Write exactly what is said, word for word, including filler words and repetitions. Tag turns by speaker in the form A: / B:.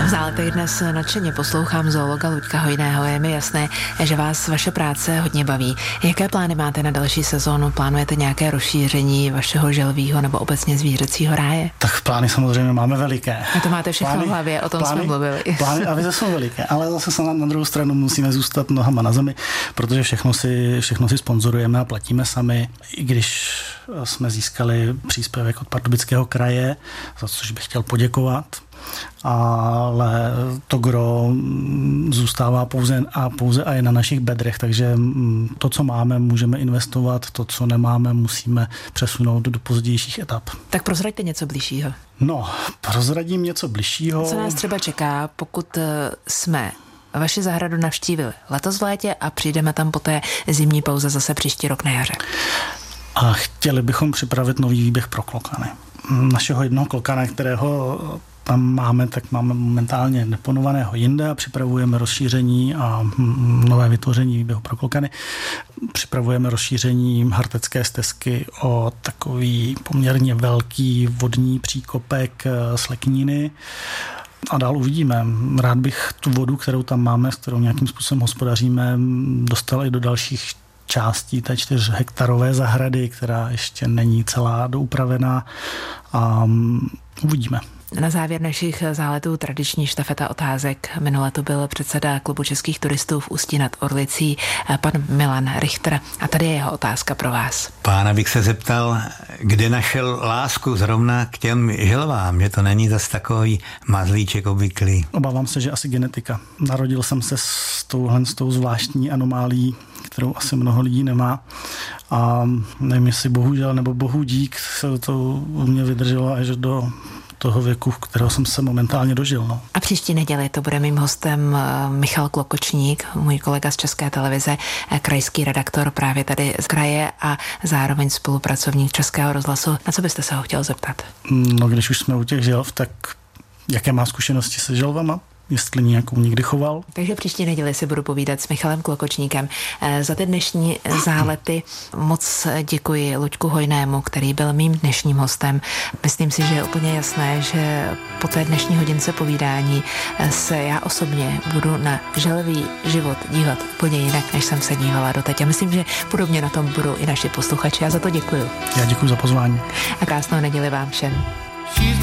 A: V Záletech dnes nadšeně poslouchám zoologa Luďka Hojného. Je mi jasné, že vás vaše práce hodně baví. Jaké plány máte na další sezónu? Plánujete nějaké rozšíření vašeho želvího nebo obecně zvířecího ráje?
B: Tak plány samozřejmě máme veliké.
A: A to máte všechno plány, v hlavě, o tom
B: plány,
A: jsme mluvili.
B: Plány a vize jsou veliké, ale zase na, na druhou stranu musíme zůstat nohama na zemi, protože všechno si, všechno si sponzorujeme a platíme sami. I když jsme získali příspěvek od Pardubického kraje, za což bych chtěl poděkovat, ale to gro zůstává pouze a pouze a je na našich bedrech, takže to, co máme, můžeme investovat, to, co nemáme, musíme přesunout do pozdějších etap.
A: Tak prozraďte něco bližšího.
B: No, prozradím něco bližšího.
A: Co nás třeba čeká, pokud jsme vaši zahradu navštívili letos v létě a přijdeme tam po té zimní pauze zase příští rok na jaře?
B: A chtěli bychom připravit nový výběh pro klokany. Našeho jednoho klokana, kterého tam máme, tak máme momentálně deponovaného jinde a připravujeme rozšíření a nové vytvoření výběhu pro klokany. Připravujeme rozšíření Hartecké stezky o takový poměrně velký vodní příkopek z Lekníny. A dál uvidíme. Rád bych tu vodu, kterou tam máme, s kterou nějakým způsobem hospodaříme, dostal i do dalších částí té čtyř hektarové zahrady, která ještě není celá doupravená, a uvidíme.
A: Na závěr našich záletů tradiční štafeta otázek. Minule to byl předseda Klubu českých turistů v Ústí nad Orlicí, pan Milan Richter. A tady je jeho otázka pro vás.
C: Pána bych se zeptal, kde našel lásku zrovna k těm želvám, že to není zase takový mazlíček obvyklý.
B: Obávám se, že asi genetika. Narodil jsem se s touhle s tou zvláštní anomálí, kterou asi mnoho lidí nemá. A nevím, jestli bohužel nebo bohu dík se to u mě vydrželo až do toho věku, kterého jsem se momentálně dožil. No.
A: A příští neděli to bude mým hostem Michal Klokočník, můj kolega z České televize, krajský redaktor právě tady z kraje a zároveň spolupracovník Českého rozhlasu. Na co byste se ho chtěl zeptat?
B: No, když už jsme u těch želv, tak jaké má zkušenosti se želvama? Jestli nějakou nikdy choval.
A: Takže příští neděli si budu povídat s Michalem Klokočníkem. Za ty dnešní zálety moc děkuji Luďku Hojnému, který byl mým dnešním hostem. Myslím si, že je úplně jasné, že po té dnešní hodince povídání se já osobně budu na želvý život dívat úplně jinak, než jsem se dívala doteď. A myslím, že podobně na tom budou i naši posluchači. Já za to děkuji.
B: Já děkuji za pozvání.
A: A krásnou neděli vám všem.